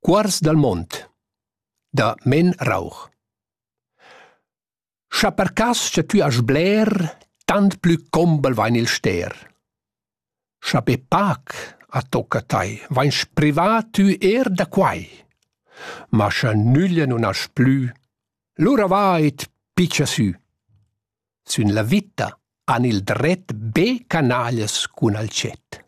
Cuors dal mond, da Men Rauch. Scha per cas cha tu has bler, tant plü combel vain il ster. Scha be pac a tocca tai, vain sprivat tu da quai. Ma scha nuglia non has plü, l'ura va et piccia sü. Sün la vita han il dret be canaglias cun al cet.